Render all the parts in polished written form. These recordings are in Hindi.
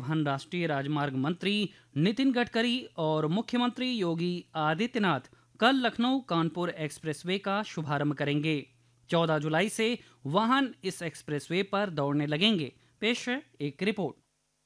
परिवहन राष्ट्रीय राजमार्ग मंत्री नितिन गडकरी और मुख्यमंत्री योगी आदित्यनाथ कल लखनऊ कानपुर एक्सप्रेसवे का शुभारंभ करेंगे। 14 जुलाई से वाहन इस एक्सप्रेसवे पर दौड़ने लगेंगे। पेश है एक रिपोर्ट।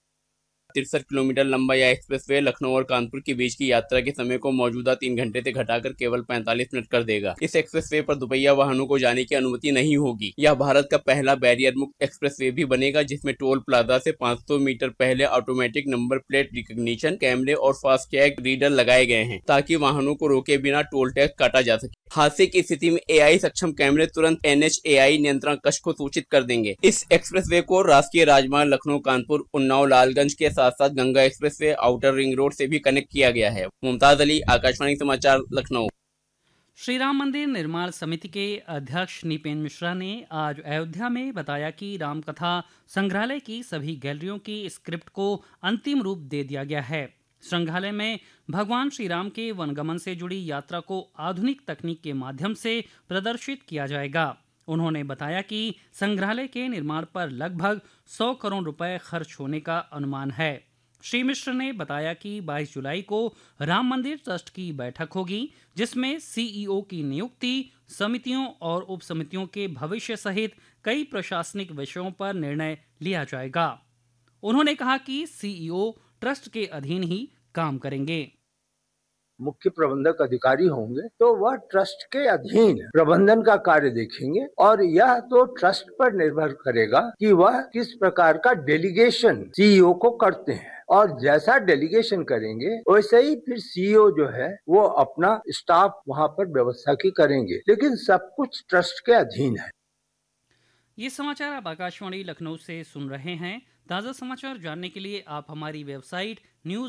63 किलोमीटर लंबा यह एक्सप्रेसवे लखनऊ और कानपुर के बीच की यात्रा के समय को मौजूदा 3 घंटे से घटाकर केवल 45 मिनट कर देगा। इस एक्सप्रेसवे पर दुपहिया वाहनों को जाने की अनुमति नहीं होगी। यह भारत का पहला बैरियर मुक्त एक्सप्रेसवे भी बनेगा, जिसमें टोल प्लाजा से 500 मीटर पहले ऑटोमेटिक नंबर प्लेट रिकॉग्निशन कैमरे और फास्टैग रीडर लगाए गए हैं, ताकि वाहनों को रोके बिना टोल टैक्स काटा जा सके। हादसे की स्थिति में AI सक्षम कैमरे तुरंत NHAI नियंत्रण कक्ष को सूचित कर देंगे। इस एक्सप्रेसवे को राष्ट्रीय राजमार्ग लखनऊ कानपुर उन्नाव लालगंज के साथ साथ Ganga expressway outer ring road से भी कनेक्ट किया गया है। मुमताज अली, आकाशवाणी समाचार, लखनऊ। श्री राम मंदिर निर्माण समिति के अध्यक्ष नीपेन मिश्रा ने आज अयोध्या में बताया कि रामकथा संग्रहालय की सभी गैलरियों की स्क्रिप्ट को अंतिम रूप दे दिया गया है। संग्रहालय में भगवान श्री राम के वनगमन से जुड़ी यात्रा को आधुनिक तकनीक के माध्यम से प्रदर्शित किया जाएगा। उन्होंने बताया कि संग्रहालय के निर्माण पर लगभग 100 करोड़ रुपए खर्च होने का अनुमान है। श्री मिश्र ने बताया कि 22 जुलाई को राम मंदिर ट्रस्ट की बैठक होगी, जिसमें CEO की नियुक्ति, समितियों और उप समितियों के भविष्य सहित कई प्रशासनिक विषयों पर निर्णय लिया जाएगा। उन्होंने कहा कि CEO ट्रस्ट के अधीन ही काम करेंगे। मुख्य प्रबंधक अधिकारी होंगे तो वह ट्रस्ट के अधीन प्रबंधन का कार्य देखेंगे और यह तो ट्रस्ट पर निर्भर करेगा कि वह किस प्रकार का डेलीगेशन CEO को करते हैं, और जैसा डेलीगेशन करेंगे वैसे ही फिर CEO जो है वो अपना स्टाफ वहां पर व्यवस्था की करेंगे, लेकिन सब कुछ ट्रस्ट के अधीन है। ये समाचार आप आकाशवाणी लखनऊ से सुन रहे हैं। ताज़ा समाचार जानने के लिए आप हमारी वेबसाइट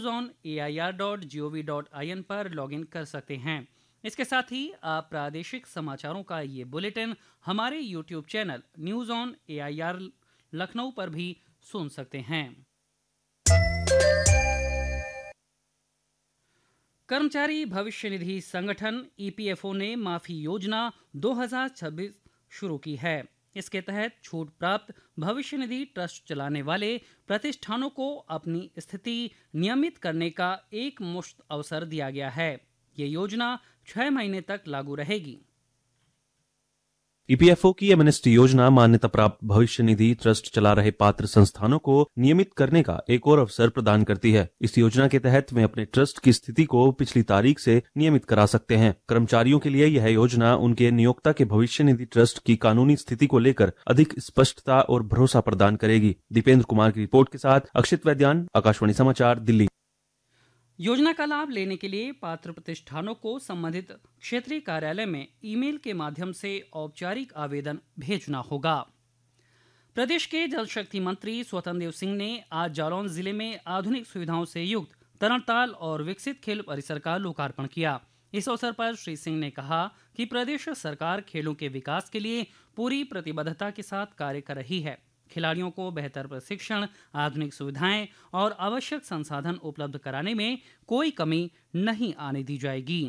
newsonair.gov.in पर लॉगिन कर सकते हैं। इसके साथ ही आप प्रादेशिक समाचारों का ये बुलेटिन हमारे YouTube channel news on AIR Lucknow पर भी सुन सकते हैं। कर्मचारी भविष्य निधि संगठन EPFO ने माफी योजना 2026 शुरू की है। इसके तहत छूट प्राप्त भविष्य निधि ट्रस्ट चलाने वाले प्रतिष्ठानों को अपनी स्थिति नियमित करने का एक मुश्त अवसर दिया गया है। ये योजना 6 महीने तक लागू रहेगी। EPFO की एमनेस्टी योजना मान्यता प्राप्त भविष्य निधि ट्रस्ट चला रहे पात्र संस्थानों को नियमित करने का एक और अवसर प्रदान करती है। इस योजना के तहत वे अपने ट्रस्ट की स्थिति को पिछली तारीख से नियमित करा सकते हैं। कर्मचारियों के लिए यह योजना उनके नियोक्ता के भविष्य निधि ट्रस्ट की कानूनी स्थिति को लेकर अधिक स्पष्टता और भरोसा प्रदान करेगी। दीपेंद्र कुमार की रिपोर्ट के साथ अक्षित वैद्यान, आकाशवाणी समाचार, दिल्ली। योजना का लाभ लेने के लिए पात्र प्रतिष्ठानों को संबंधित क्षेत्रीय कार्यालय में ईमेल के माध्यम से औपचारिक आवेदन भेजना होगा। प्रदेश के जल शक्ति मंत्री स्वतंत्र देव सिंह ने आज जालौन जिले में आधुनिक सुविधाओं से युक्त तरणताल और विकसित खेल परिसर का लोकार्पण किया। इस अवसर पर श्री सिंह ने कहा कि प्रदेश सरकार खेलों के विकास के लिए पूरी प्रतिबद्धता के साथ कार्य कर रही है। खिलाड़ियों को बेहतर प्रशिक्षण, आधुनिक सुविधाएं और आवश्यक संसाधन उपलब्ध कराने में कोई कमी नहीं आने दी जाएगी।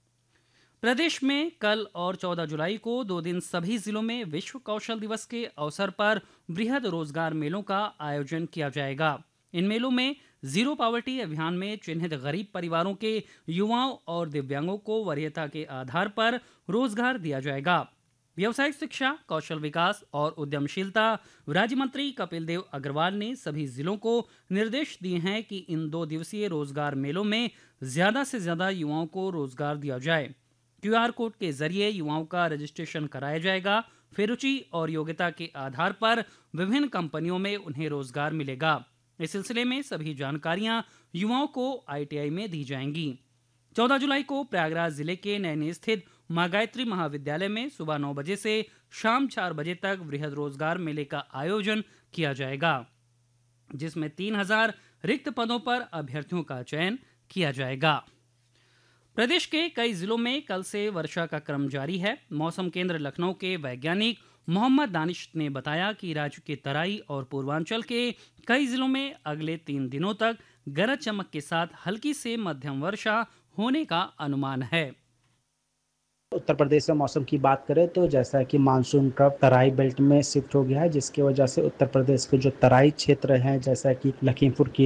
प्रदेश में कल और 14 जुलाई को 2 दिन सभी जिलों में विश्व कौशल दिवस के अवसर पर बृहद रोजगार मेलों का आयोजन किया जाएगा। इन मेलों में जीरो पावर्टी अभियान में चिन्हित गरीब परिवारों के युवाओं और दिव्यांगों को वरीयता के आधार पर रोजगार दिया जाएगा। व्यावसायिक शिक्षा, कौशल विकास और उद्यमशीलता राज्य मंत्री कपिल देव अग्रवाल ने सभी जिलों को निर्देश दिए हैं कि इन 2 दिवसीय रोजगार मेलों में ज्यादा से ज्यादा युवाओं को रोजगार दिया जाए। QR कोड के जरिए युवाओं का रजिस्ट्रेशन कराया जाएगा। फिर रुचि और योग्यता के आधार पर विभिन्न कंपनियों में उन्हें रोजगार मिलेगा। इस सिलसिले में सभी जानकारियां युवाओं को ITI में दी जाएंगी। 14 जुलाई को प्रयागराज जिले के नैनी स्थित मां गायत्री महाविद्यालय में सुबह 9 बजे से शाम 4 बजे तक बृहद रोजगार मेले का आयोजन किया जाएगा, जिसमें 3000 रिक्त पदों पर अभ्यर्थियों का चयन किया जाएगा। प्रदेश के कई जिलों में कल से वर्षा का क्रम जारी है। मौसम केंद्र लखनऊ के वैज्ञानिक मोहम्मद दानिश ने बताया कि राज्य के तराई और पूर्वांचल के कई जिलों में अगले 3 दिनों तक गरज चमक के साथ हल्की से मध्यम वर्षा होने का अनुमान है। उत्तर प्रदेश में मौसम की बात करें तो जैसा कि मानसून ट्रफ तराई बेल्ट में शिफ्ट हो गया है, जिसकी वजह से उत्तर प्रदेश के जो तराई क्षेत्र हैं जैसा कि लखीमपुर की